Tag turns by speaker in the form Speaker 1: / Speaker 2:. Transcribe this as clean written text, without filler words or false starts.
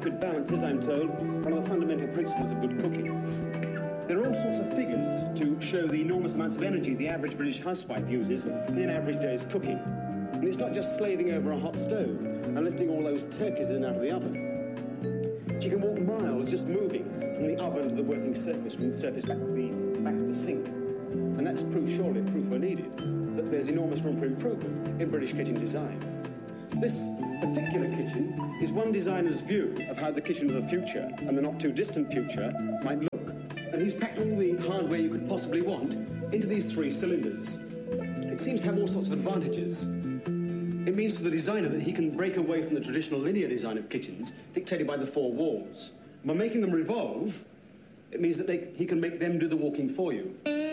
Speaker 1: delicate balance is, I'm told, one of the fundamental principles of good cooking. There are all sorts of figures to show the enormous amounts of energy the average British housewife uses in an average day's cooking. And it's not just slaving over a hot stove and lifting all those turkeys in and out of the oven. She can walk miles just moving from the oven to the working surface, from the surface back to the sink. And that's proof, surely, proof we're needed, that there's enormous room for improvement in British kitchen design. This particular kitchen is one designer's view of how the kitchen of the future, and the not-too-distant future, might look. And he's packed all the hardware you could possibly want into these 3 cylinders. It seems to have all sorts of advantages. It means for the designer that he can break away from the traditional linear design of kitchens, dictated by the 4 walls. By making them revolve, it means that he can make them do the walking for you.